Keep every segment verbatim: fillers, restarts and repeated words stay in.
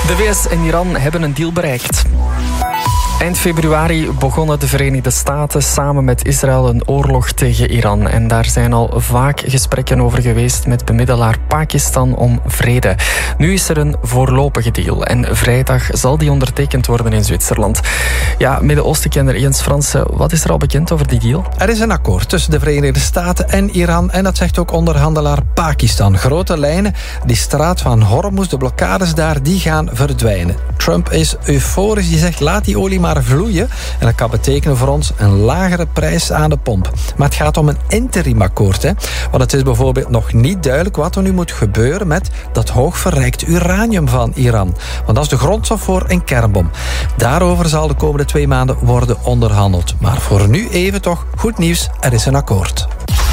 De V S en Iran hebben een deal bereikt. Eind februari begonnen de Verenigde Staten samen met Israël een oorlog tegen Iran. En daar zijn al vaak gesprekken over geweest met bemiddelaar Pakistan om vrede. Nu is er een voorlopige deal en vrijdag zal die ondertekend worden in Zwitserland. Ja, Midden-Oostenkenner Jens Fransen, wat is er al bekend over die deal? Er is een akkoord tussen de Verenigde Staten en Iran en dat zegt ook onderhandelaar Pakistan. Grote lijnen, die straat van Hormuz, de blokkades daar, die gaan verdwijnen. Trump is euforisch, die zegt laat die olie maar vloeien. En dat kan betekenen voor ons een lagere prijs aan de pomp. Maar het gaat om een interimakkoord. Hè? Want het is bijvoorbeeld nog niet duidelijk wat er nu moet gebeuren met dat hoogverrijkt uranium van Iran. Want dat is de grondstof voor een kernbom. Daarover zal de komende twee maanden worden onderhandeld. Maar voor nu even toch goed nieuws, er is een akkoord.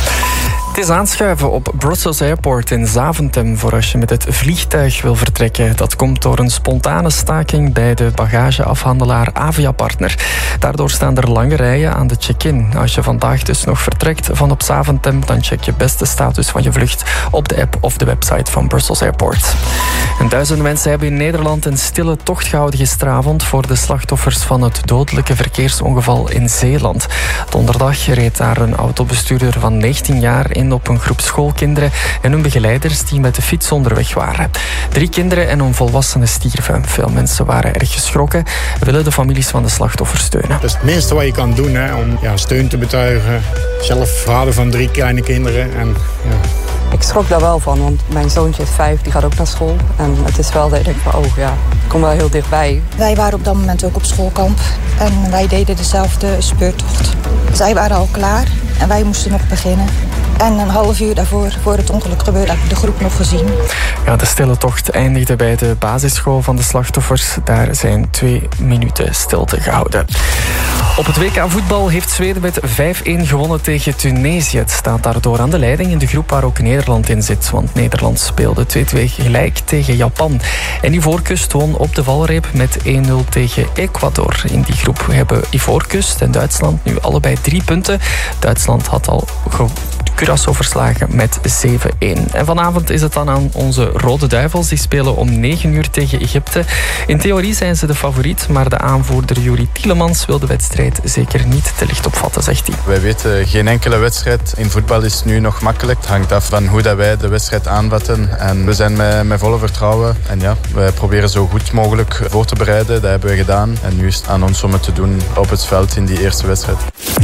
Het is aanschuiven op Brussels Airport in Zaventem voor als je met het vliegtuig wil vertrekken. Dat komt door een spontane staking bij de bagageafhandelaar Aviapartner. Daardoor staan er lange rijen aan de check-in. Als je vandaag dus nog vertrekt van op Zaventem, dan check je best de status van je vlucht op de app of de website van Brussels Airport. En duizenden mensen hebben in Nederland een stille tocht gehouden gisteravond voor de slachtoffers van het dodelijke verkeersongeval in Zeeland. Donderdag reed daar een autobestuurder van negentien jaar in op een groep schoolkinderen en hun begeleiders die met de fiets onderweg waren. Drie kinderen en een volwassene stierven. Veel mensen waren erg geschrokken en willen de families van de slachtoffers steunen. Dat is het minste wat je kan doen, hè, om ja, steun te betuigen. Zelf vader van drie kleine kinderen. En, ja. Ik schrok daar wel van, want mijn zoontje is vijf, die gaat ook naar school. En het is wel dat ik denk van, oh ja, ik kom wel heel dichtbij. Wij waren op dat moment ook op schoolkamp en wij deden dezelfde speurtocht. Zij waren al klaar en wij moesten nog beginnen. En een half uur daarvoor, voor het ongeluk gebeurde, heb ik de groep nog gezien. Ja, de stille tocht eindigde bij de basisschool van de slachtoffers. Daar zijn twee minuten stilte gehouden. Op het W K voetbal heeft Zweden met vijf-één gewonnen tegen Tunesië. Het staat daardoor aan de leiding in de groep waar ook Nederland in zit. Want Nederland speelde twee-twee gelijk tegen Japan. En Ivoorkust won op de valreep met één nul tegen Ecuador. In die groep hebben Ivoorkust en Duitsland nu allebei drie punten. Duitsland had al ge- Curaçao verslagen met zeven-één. En vanavond is het dan aan onze Rode Duivels. Die spelen om negen uur tegen Egypte. In theorie zijn ze de favoriet, maar de aanvoerder Juri Tielemans wil de wedstrijd zeker niet te licht opvatten, zegt hij. Wij weten, geen enkele wedstrijd in voetbal is nu nog makkelijk. Het hangt af van hoe dat wij de wedstrijd aanvatten. En we zijn met, met volle vertrouwen. En ja, wij proberen zo goed mogelijk voor te bereiden. Dat hebben we gedaan. En nu is het aan ons om het te doen op het veld in die eerste wedstrijd.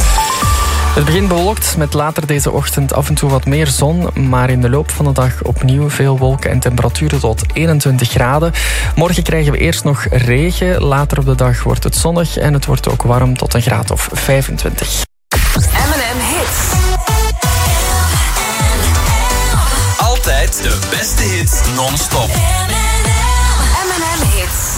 Het begint bewolkt met later deze ochtend af en toe wat meer zon, maar in de loop van de dag opnieuw veel wolken en temperaturen tot eenentwintig graden. Morgen krijgen we eerst nog regen, later op de dag wordt het zonnig en het wordt ook warm tot een graad of vijfentwintig. M en M Hits. Altijd de beste hits non-stop.